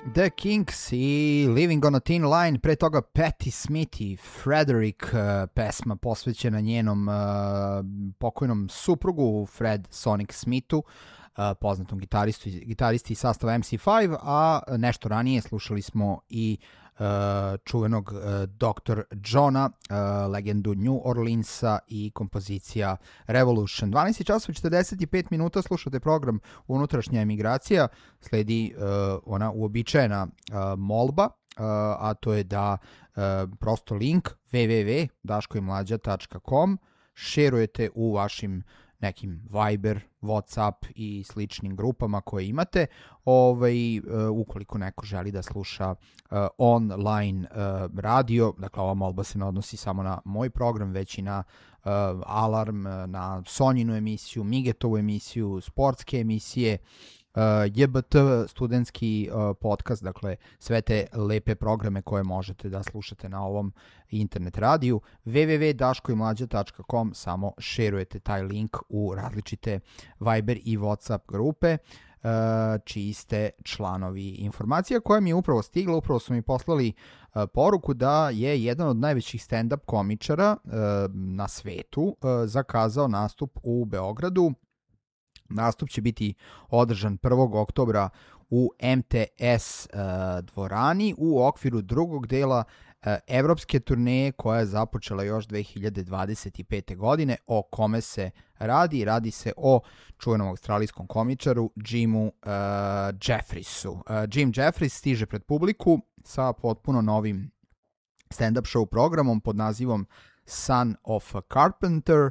The Kinks i Living on a Thin Line, pre toga Patti Smith i Frederick, pesma posvećena njenom pokojnom suprugu Fred Sonic Smithu, poznatom gitaristi iz sastava MC5, a nešto ranije slušali smo i čuvenog Dr. Johna, legendu New Orleansa i kompozicija Revolution. 12 časova 45 minuta, slušate program Unutrašnja emigracija, sledi ona uobičajena molba, a to je da prosto link www.daškoimlađa.com šerujete u vašim nekim Viber, Whatsapp i sličnim grupama koje imate, ukoliko neko želi da sluša online radio. Dakle, ova molba se ne odnosi samo na moj program, već i na Alarm, na Sonjinu emisiju, Migetovu emisiju, sportske emisije, JBT, studentski podcast, dakle sve te lepe programe koje možete da slušate na ovom internet radiju. www.daškoimlađa.com, samo šerujete taj link u različite Viber i Whatsapp grupe čiji ste članovi. Informacija koja mi je upravo stigla, upravo su mi poslali poruku da je jedan od najvećih stand-up komičara na svetu zakazao nastup u Beogradu. Nastup će biti održan 1. oktobra u MTS dvorani u okviru drugog dela evropske turneje koja je započela još 2025. godine. O kome se radi? Radi se o čuvenom australijskom komičaru Jimu Jeffriesu. Jim Jeffries stiže pred publiku sa potpuno novim stand-up show programom pod nazivom Son of a Carpenter,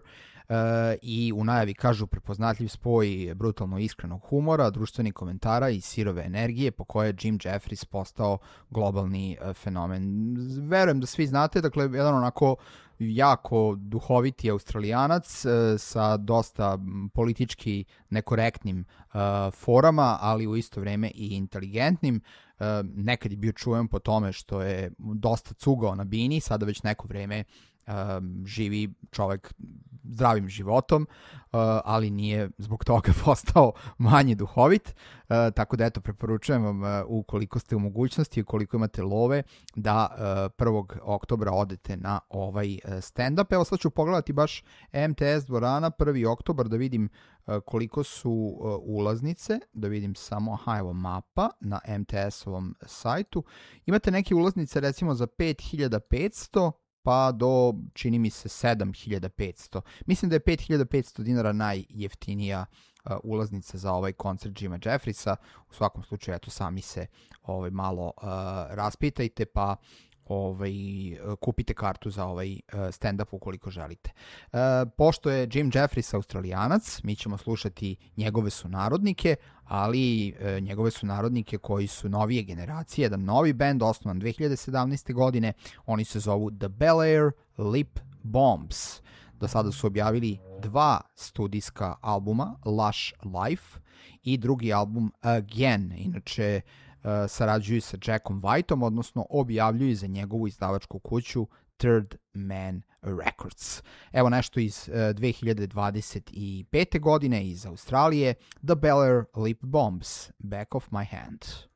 i u najavi kažu prepoznatljiv spoj brutalno iskrenog humora, društvenih komentara i sirove energije po kojoj je Jim Jeffries postao globalni fenomen. Verujem da svi znate, dakle, jedan onako jako duhoviti Australijanac sa dosta politički nekorektnim forama, ali u isto vreme i inteligentnim. Nekad je bio čuven po tome što je dosta cugao na bini, sada već neko vreme živi čovek zdravim životom, ali nije zbog toga postao manje duhovit, tako da eto, preporučujem vam, ukoliko ste u mogućnosti, ukoliko imate love, da 1. oktobra odete na ovaj stand-up. Evo sad ću pogledati baš MTS dvorana 1. oktobar da vidim koliko su ulaznice, da vidim samo, evo mapa na MTS-ovom sajtu. Imate neke ulaznice recimo za 5500 pa do, čini mi se, 7500. Mislim da je 5500 dinara najjeftinija ulaznica za ovaj koncert Jima Jeffriesa. U svakom slučaju, eto, sami se malo raspitajte, pa kupite kartu za ovaj stand-up ukoliko želite. Pošto je Jim Jeffries Australijanac, mi ćemo slušati njegove sunarodnike, ali njegove sunarodnike koji su novije generacije, jedan novi band osnovan 2017. godine, oni se zovu The Bel Air Lip Bombs. Do sada su objavili 2 studijska albuma, Lush Life i drugi album Again. Inače, sarađuju sa Jackom Whiteom, odnosno objavljuju za njegovu izdavačku kuću Third Man Records. Evo nešto iz 2025. godine iz Australije, The Bel Air Lip Bombs, Back of My Hand.